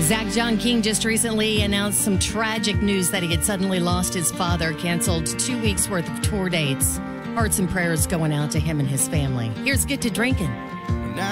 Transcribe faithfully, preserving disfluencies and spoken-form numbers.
Zach John King just recently announced some tragic news that he had suddenly lost his father, canceled two weeks worth of tour dates. Hearts and prayers going out to him and his family. Here's Get to Drinking.